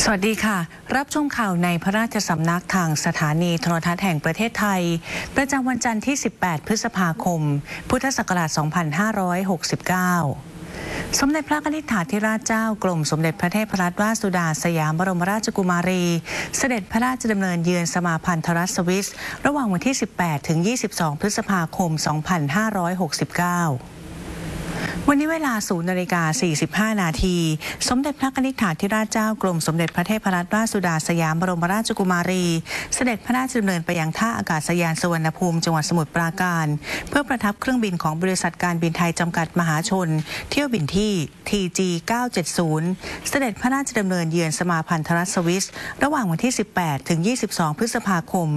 สวัสดีค่ะรับชมข่าวในพระราชสำนักทางสถานีโทรทัศน์แห่งประเทศไทยประจำวันจันทร์ที่ 18 พฤษภาคม พุทธศักราช 2569 สมเด็จพระนิธิถาธิราชเจ้ากรมสมเด็จพระเทพรัตนราชสุดาสยามบรมราชกุมารีเสด็จพระราชดำเนินเยือนสมาพันธรัฐสวิสระหว่างวันที่ 18 ถึง 22 พฤษภาคม 2569วันนี้เวลา 0:45 นาทีสมเด็จพระนิธิถาธิราชเจ้ากรมสมเด็จพระเทพรัตนราชสุดาสยามบรมราชกุมารีเสด็จพระราชดำเนินไปยังท่าอากาศยานสุวรรณภูมิจังหวัดสมุทรปราการเพื่อประทับเครื่องบินของบริษัทการบินไทยจำกัดมหาชนเที่ยวบินที่ TG 970เสด็จพระราชดำเนินเยือนสมาพันธรัฐสวิสระหว่างวันที่ 18 ถึง 22 พฤษภาคม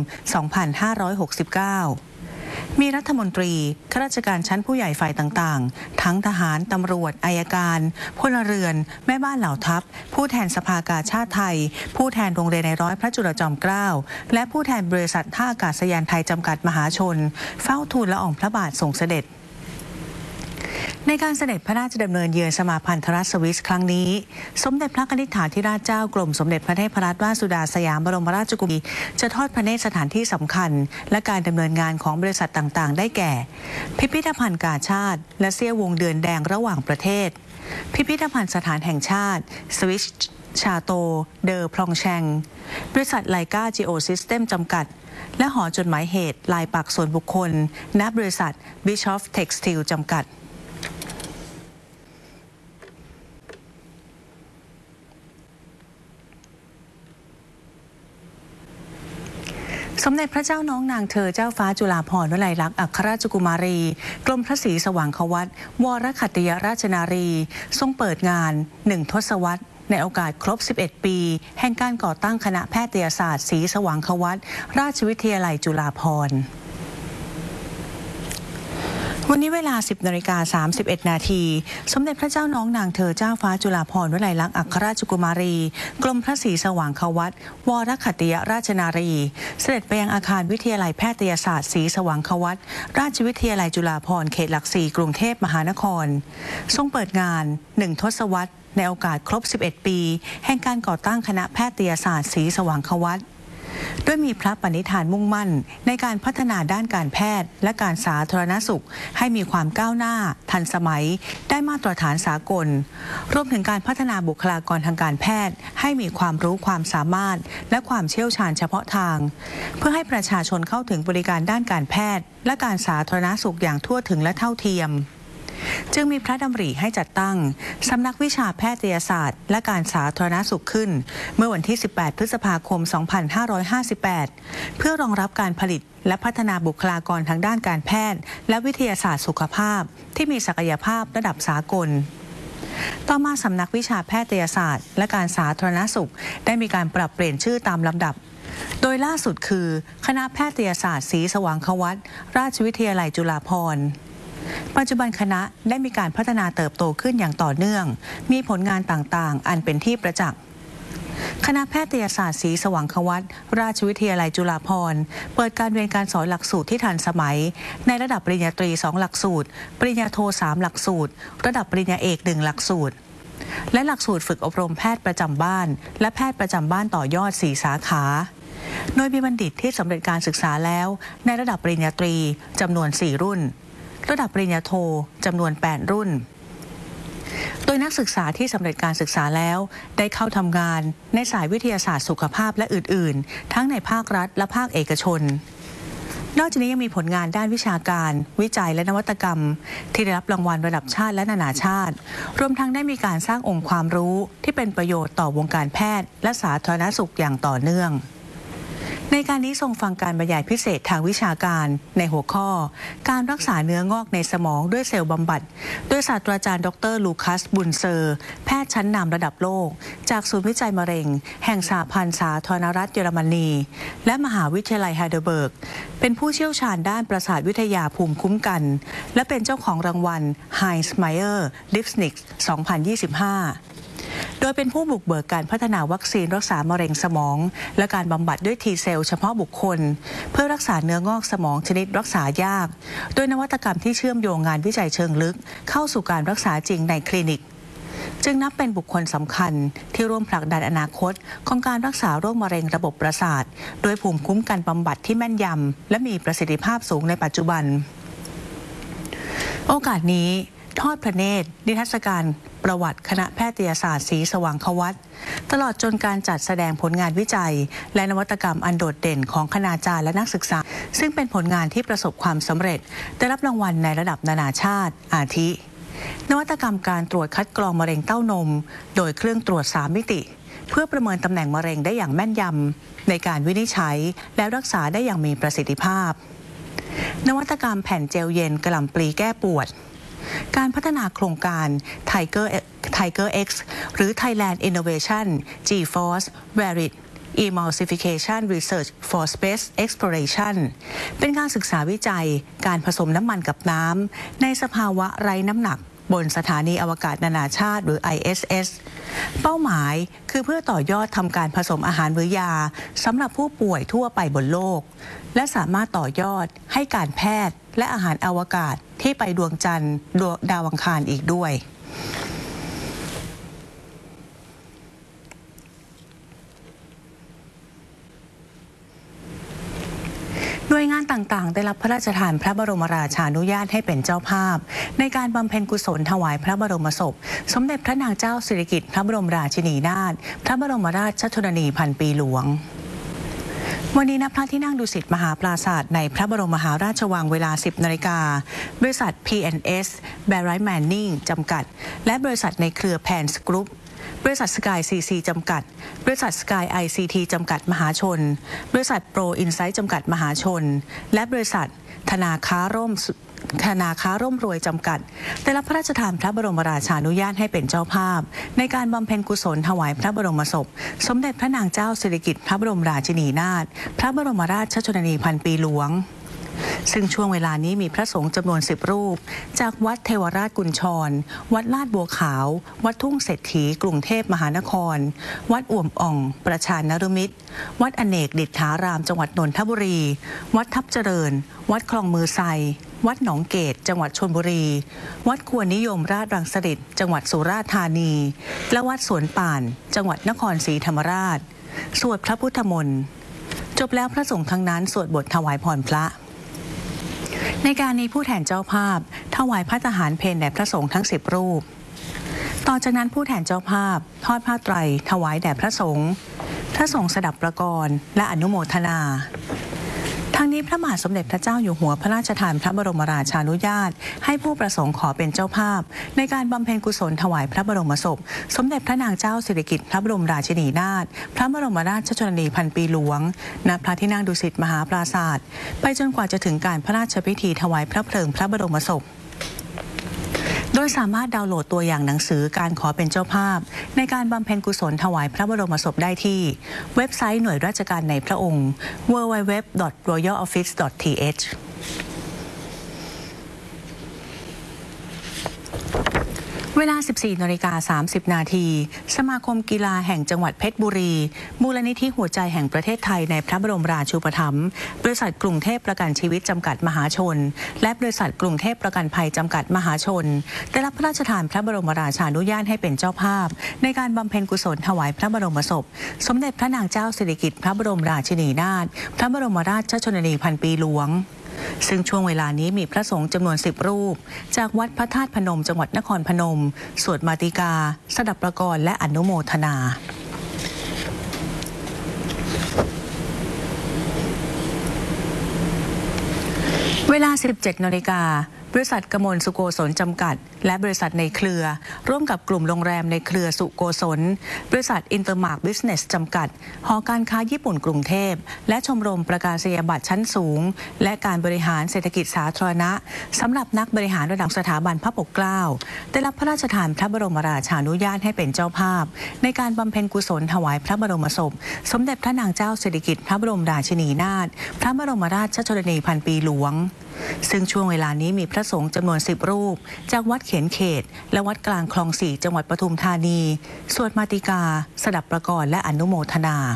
2569มีรัฐมนตรีข้าราชการชั้นผู้ใหญ่ฝ่ายต่างๆทั้งทหารตำรวจอัยการพลเรือนแม่บ้านเหล่าทัพผู้แทนสภากาชาดไทยผู้แทนโรงเรียนในร้อยพระจุลจอมเกล้าและผู้แทนบริษัทท่าอากาศยานไทยจำกัดมหาชนเฝ้าทูลละอองพระบาททรงเสด็จในการเสด็จพระราชดำเนินเยือนสมาพันธรัฐสวิสครั้งนี้สมเด็จพระนิธิถาธิราชเจ้ากรมสมเด็จพระเทพรัตนราชสุดาสยามบรมราชกุมารีจะทอดพระเนตรสถานที่สำคัญและการดำเนินงานของบริษัทต่างๆได้แก่พิพิธภัณฑ์กาชาดและเสี้ยววงเดือนแดงระหว่างประเทศพิพิธภัณฑ์สถานแห่งชาติสวิสชาโตเดอพลองแชงบริษัทไลกาจิโอซิสเต็มจำกัดและหอจดหมายเหตุลายปักส่วนบุคคลณบริษัทบิชอฟเท็กซ์ทิลจำกัดสมเด็จพระเจ้าน้องนางเธอเจ้าฟ้าจุฬาภรณ์วลัยลักษณ์อัครราชกุมารีกรมพระศรีสว่างควัตวรขัตติยราชนารีทรงเปิดงาน1 ทศวรรษในโอกาสครบ 11 ปีแห่งการก่อตั้งคณะแพทยศาสตร์ศรีสว่างควัตราชวิทยาลัยจุฬาภรณ์วันนี้เวลา 10:31 นาทีสมเด็จพระเจ้าน้องนางเธอเจ้าฟ้าจุฬาภรณ์วลัยลักษณ์อัครราชกุมารีกรมพระศรีสว่างควัตวรขัตติยราชนารีเสด็จไปยังอาคารวิทยาลัยแพทยศาสตร์ศรีสว่างควัตราชวิทยาลัยจุฬาภรณ์เขตหลัก4กรุงเทพมหานครทรงเปิดงาน1 ทศวรรษในโอกาสครบ 11 ปีแห่งการก่อตั้งคณะแพทยศาสตร์ศรีสว่างควัตด้วยมีพระปณิธานมุ่งมั่นในการพัฒนาด้านการแพทย์และการสาธารณสุขให้มีความก้าวหน้าทันสมัยได้มาตรฐานสากลรวมถึงการพัฒนาบุคลากรทางการแพทย์ให้มีความรู้ความสามารถและความเชี่ยวชาญเฉพาะทางเพื่อให้ประชาชนเข้าถึงบริการด้านการแพทย์และการสาธารณสุขอย่างทั่วถึงและเท่าเทียมจึงมีพระดำริให้จัดตั้งสำนักวิชาแพทยศาสตร์และการสาธารณสุขขึ้นเมื่อวันที่ 18 พฤษภาคม 2558 เพื่อรองรับการผลิตและพัฒนาบุคลากรทางด้านการแพทย์และวิทยาศาสตร์สุขภาพที่มีศักยภาพระดับสากลต่อมาสำนักวิชาแพทยศาสตร์และการสาธารณสุขได้มีการปรับเปลี่ยนชื่อตามลำดับโดยล่าสุดคือคณะแพทยศาสตร์ศรีสว่างควัตราชวิทยาลัยจุฬาภรณ์ปัจจุบันคณะได้มีการพัฒนาเติบโตขึ้นอย่างต่อเนื่องมีผลงานต่างๆอันเป็นที่ประจักษ์คณะแพทยศาสตร์ศรีสว่างควัตราชวิทยาลัยจุฬาภรณ์เปิดการเรียนการสอนหลักสูตรที่ทันสมัยในระดับปริญญาตรี2หลักสูตรปริญญาโท3หลักสูตรระดับปริญญาเอก1หลักสูตรและหลักสูตรฝึกอบรมแพทย์ประจำบ้านและแพทย์ประจำบ้านต่อยอด4สาขาโดยมีบัณฑิตที่สำเร็จการศึกษาแล้วในระดับปริญญาตรีจำนวน4รุ่นระดับปริญญาโทจำนวน8รุ่นโดยนักศึกษาที่สำเร็จการศึกษาแล้วได้เข้าทำงานในสายวิทยาศาสตร์สุขภาพและอื่นๆทั้งในภาครัฐและภาคเอกชนนอกจากนี้ยังมีผลงานด้านวิชาการวิจัยและนวัตกรรมที่ได้รับรางวัลระดับชาติและนานาชาติรวมทั้งได้มีการสร้างองค์ความรู้ที่เป็นประโยชน์ต่อวงการแพทย์และสาธารณสุขอย่างต่อเนื่องในการนี้ทรงฟังการบรรยายพิเศษทางวิชาการในหัวข้อการรักษาเนื้องอกในสมองด้วยเซลล์บำบัดโดยศาสตราจารย์ดร.ลูคัส บุนเซอร์แพทย์ชั้นนำระดับโลกจากศูนย์วิจัยมะเร็งแห่งสหพันธ์สาธารณรัฐเยอรมนีและมหาวิทยาลัยไฮเดลเบิร์กเป็นผู้เชี่ยวชาญด้านประสาทวิทยาภูมิคุ้มกันและเป็นเจ้าของรางวัล Heinz Meyer Lipsnitz 2025โดยเป็นผู้บุกเบิกการพัฒนาวัคซีนรักษามะเร็งสมองและการบำบัดด้วย T เซลล์เฉพาะบุคคลเพื่อรักษาเนื้องอกสมองชนิดรักษายากโดยนวัตกรรมที่เชื่อมโยงงานวิจัยเชิงลึกเข้าสู่การรักษาจริงในคลินิกจึงนับเป็นบุคคลสำคัญที่ร่วมผลักดันอนาคตของการรักษาโรคมะเร็งระบบประสาทโดยภูมิคุ้มกันบำบัดที่แม่นยำและมีประสิทธิภาพสูงในปัจจุบันโอกาสนี้ทอดพระเนตรนิทรรศการประวัติคณะแพทยศาสตร์ศรีสว่างควัตตลอดจนการจัดแสดงผลงานวิจัยและนวัตกรรมอันโดดเด่นของคณาจารย์และนักศึกษาซึ่งเป็นผลงานที่ประสบความสำเร็จได้รับรางวัลในระดับนานาชาติอาทินวัตกรรมการตรวจคัดกรองมะเร็งเต้านมโดยเครื่องตรวจ3มิติเพื่อประเมินตำแหน่งมะเร็งได้อย่างแม่นยำในการวินิจฉัยและรักษาได้อย่างมีประสิทธิภาพนวัตกรรมแผ่นเจลเย็นกระหล่ำปลีแก้ปวดการพัฒนาโครงการ Tiger X หรือ Thailand Innovation G-Force Varied Emulsification Research for Space Exploration เป็นการศึกษาวิจัยการผสมน้ำมันกับน้ำในสภาวะไร้น้ำหนักบนสถานีอวกาศนานาชาติหรือ ISS เป้าหมายคือเพื่อต่อยอดทำการผสมอาหารหรือยาสำหรับผู้ป่วยทั่วไปบนโลกและสามารถต่อยอดให้การแพทย์และอาหารอวกาศที่ไปดวงจันทร์ดาวอังคารอีกด้วยหน่วยงานต่างๆได้รับพระราชทานพระบรมราชานุญาตให้เป็นเจ้าภาพในการบำเพ็ญกุศลถวายพระบรมศพสมเด็จพระนางเจ้าสิริกิติ์พระบรมราชินีนาถพระบรมราชชนนีพันปีหลวงวันนี้ณพระที่นั่งดุสิตมหาปราสาทในพระบรมมหาราชวังเวลา 10 นาฬิกาบริษัท P&S Barright Manning จำกัดและบริษัทในเครือ Pans Group บริษัท Sky CC จำกัดบริษัท Sky ICT จำกัดมหาชนบริษัท Pro Insight จำกัดมหาชนและบริษัทธนาค้าร่มรวยจำกัดได้รับพระราชทานพระบรมราชานุญาตให้เป็นเจ้าภาพในการบำเพ็ญกุศลถวายพระบรมศพสมเด็จพระนางเจ้าสิริกิติ์พระบรมราชินีนาถพระบรมราชชนนีพันปีหลวงซึ่งช่วงเวลานี้มีพระสงฆ์จำนวน10 รูปจากวัดเทวราชกุญชรวัดลาดบัวขาววัดทุ่งเศรษฐีกรุงเทพมหานครวัดอ่วมอ่องประชานฤมิตรวัดอเนกดิษฐารามจังหวัดนนทบุรีวัดทับเจริญวัดคลองมือไซวัดหนองเกตจังหวัดชลบุรีวัดควรนิยมราชรังสฤษฎ์จังหวัดสุราษฎร์ธานีและวัดสวนป่านจังหวัดนครศรีธรรมราชสวดพระพุทธมนต์จบแล้วพระสงฆ์ทั้งนั้นสวดบทถวายพรพระในการนี้ผู้แทนเจ้าภาพถวายพระทหารเพลแด่พระสงฆ์ทั้ง10 รูปต่อจากนั้นผู้แทนเจ้าภาพทอดผ้าไตรถวายแด่พระสงฆ์สดับประกรณ์และอนุโมทนาทางนี้พระมหาสมเด็จพระเจ้าอยู่หัวพระราชทานพระบรมราชานุญาตให้ผู้ประสงค์ขอเป็นเจ้าภาพในการบำเพ็ญกุศลถวายพระบรมศพสมเด็จพระนางเจ้าสิริกิติ์พระบรมราชินีนาถพระบรมราชชนนีพันปีหลวงณพระที่นั่งดุสิตมหาปราสาทไปจนกว่าจะถึงการพระราชพิธีถวายพระเพลิงพระบรมศพโดยสามารถดาวน์โหลดตัวอย่างหนังสือการขอเป็นเจ้าภาพในการบำเพ็ญกุศลถวายพระบรมศพได้ที่เว็บไซต์หน่วยราชการในพระองค์ www.royaloffice.thเวลา 14:30 นาทีสมาคมกีฬาแห่งจังหวัดเพชรบุรีมูลนิธิหัวใจแห่งประเทศไทยในพระบรมราชูปถัมภ์บริษัทกรุงเทพประกันชีวิตจำกัดมหาชนและบริษัทกรุงเทพประกันภัยจำกัดมหาชนได้รับพระราชทานพระบรมราชานุญาตให้เป็นเจ้าภาพในการบำเพ็ญกุศลถวายพระบรมศพสมเด็จพระนางเจ้าสิริกิติ์พระบรมราชินีนาถพระบรมราชชนนีพันปีหลวงซึ่งช่วงเวลานี้มีพระสงฆ์จำนวน10 รูปจากวัดพระธาตุพนมจังหวัดนครพนมสวดมาติกาสดับประกรณ์และอนุโมทนาเวลา 17 นาฬิกาบริษัทกมลสุโกศลจำกัดและบริษัทในเครือร่วมกับกลุ่มโรงแรมในเครือสุโกศลบริษัทอินเตอร์มาร์คบิสเนสจำกัดหอการค้าญี่ปุ่นกรุงเทพและชมรมประกาศนียบัตรชั้นสูงและการบริหารเศรษฐกิจสาธารณะสำหรับนักบริหารระดับสถาบันพระปกเกล้าได้รับพระราชทานพระบรมราชานุญาตให้เป็นเจ้าภาพในการบำเพ็ญกุศลถวายพระบรมศพสมเด็จพระนางเจ้าสิริกิติ์พระบรมราชินีนาถพระบรมราชชนนีพันปีหลวงซึ่งช่วงเวลานี้มีพระสงฆ์จำนวน10 รูปจากวัดเขียนเขตและวัดกลางคลอง 4จังหวัดปทุมธานีสวดมาติกาสดับประกรณ์และอนุโมทนา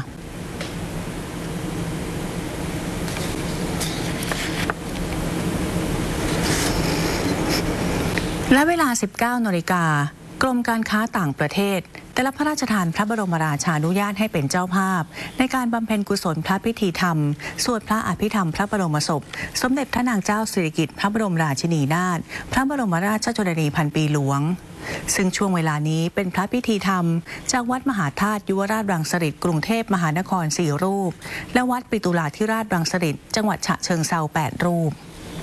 และเวลา 19 นาฬิกากรมการค้าต่างประเทศได้รับพระราชทานพระบรมราชานุญาตให้เป็นเจ้าภาพในการบำเพ็ญกุศลพระพิธีธรรมสวดพระอภิธรรมพระบรมศพสมเด็จพระนางเจ้าสิริกิติ์พระบรมราชินีนาถพระบรมราชชนนีพันปีหลวงซึ่งช่วงเวลานี้เป็นพระพิธีธรรมจากวัดมหาธาตุยุวราชรังสฤษฎ์กรุงเทพมหานคร4 รูปและวัดปิตุลาธิราชรังสฤษฎ์จังหวัดฉะเชิงเทรา8 รูป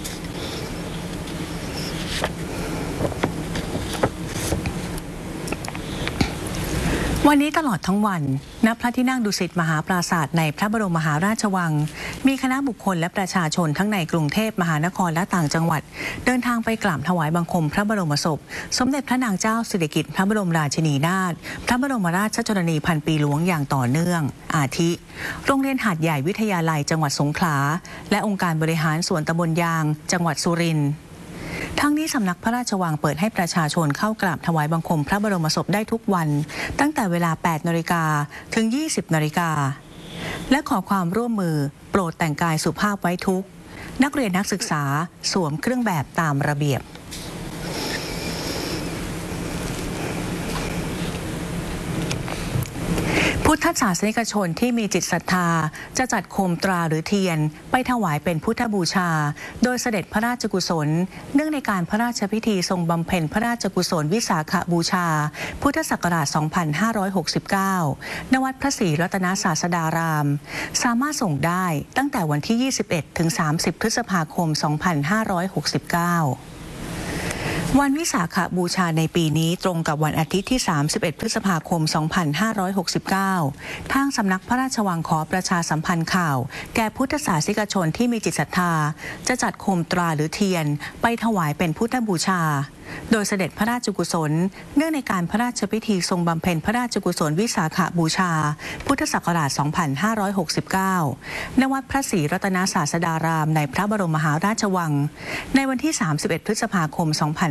วันนี้ตลอดทั้งวันณพระที่นั่งดุสิตมหาปราสาทในพระบรมมหาราชวังมีคณะบุคคลและประชาชนทั้งในกรุงเทพมหานครและต่างจังหวัดเดินทางไปกราบถวายบังคมพระบรมศพสมเด็จพระนางเจ้าสิริกิติ์พระบรมราชินีนาถพระบรมราชชนนีพันปีหลวงอย่างต่อเนื่องอาทิโรงเรียนหาดใหญ่วิทยาลัยจังหวัดสงขลาและองค์การบริหารส่วนตำบลยางจังหวัดสุรินทร์ทั้งนี้สำนักพระราชวังเปิดให้ประชาชนเข้ากราบถวายบังคมพระบรมศพได้ทุกวันตั้งแต่เวลา 8 นาฬิกาถึง 20 นาฬิกาและขอความร่วมมือโปรดแต่งกายสุภาพไว้ทุกนักเรียนนักศึกษาสวมเครื่องแบบตามระเบียบพุทธศาสนิกชนที่มีจิตศรัทธาจะจัดโคมตราหรือเทียนไปถวายเป็นพุทธบูชาโดยเสด็จพระราชกุศลเนื่องในการพระราชพิธีทรงบำเพ็ญพระราชกุศลวิสาขบูชาพุทธศักราช 2569 ณ วัดพระศรีรัตนศาสดารามสามารถส่งได้ตั้งแต่วันที่ 21 ถึง 30 พฤษภาคม 2569วันวิสาขบูชาในปีนี้ตรงกับวันอาทิตย์ที่ 31 พฤษภาคม 2569 ทางสำนักพระราชวังขอประชาสัมพันธ์ข่าวแก่พุทธศาสนิกชนที่มีจิตศรัทธาจะจัดโคมตราหรือเทียนไปถวายเป็นพุทธบูชาโดยเสด็จพระราชกุศลเนื่องในการพระราชพิธีทรงบำเพ็ญพระราชกุศลวิสาขบูชาพุทธศักราช 2569 ณ วัดพระศรีรัตนศาสดารามในพระบรมมหาราชวังในวันที่ 31 พฤษภาคม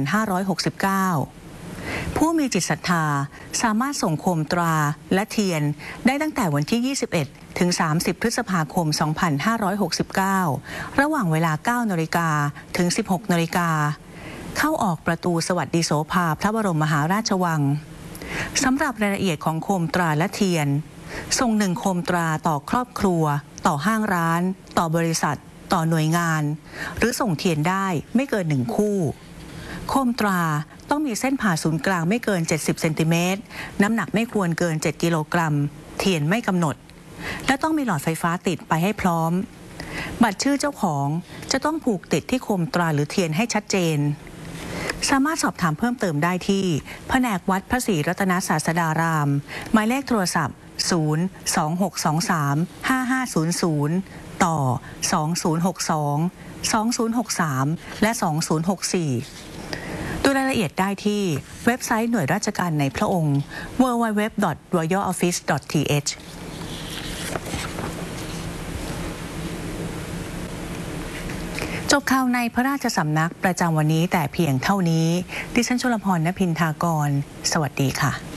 2569 ผู้มีจิตศรัทธาสามารถส่งโคมตราและเทียนได้ตั้งแต่วันที่ 21 ถึง 30 พฤษภาคม 2569 ระหว่างเวลา 9 นาฬิกาถึง 16 นาฬิกาเข้าออกประตูสวัสดิโสภาพระบรมมหาราชวังสำหรับรายละเอียดของโคมตราและเทียนส่ง1 โคมตราต่อครอบครัวต่อห้างร้านต่อบริษัทต่อหน่วยงานหรือส่งเทียนได้ไม่เกิน1 คู่โคมตราต้องมีเส้นผ่าศูนย์กลางไม่เกิน70 เซนติเมตรน้ำหนักไม่ควรเกิน7 กิโลกรัมเทียนไม่กำหนดและต้องมีหลอดไฟฟ้าติดไปให้พร้อมบัตรชื่อเจ้าของจะต้องผูกติดที่โคมตราหรือเทียนให้ชัดเจนสามารถสอบถามเพิ่มเติมได้ที่แผนกวัดพระศรีรัตนศาสดารามหมายเลขโทรศัพท์ 026235500 ต่อ 2062 2063 และ 2064 ดูรายละเอียดได้ที่เว็บไซต์หน่วยราชการในพระองค์ www.royaloffice.thจบข่าวในพระราชสำนักประจำวันนี้แต่เพียงเท่านี้ดิฉันชลพร ณ พินทากรสวัสดีค่ะ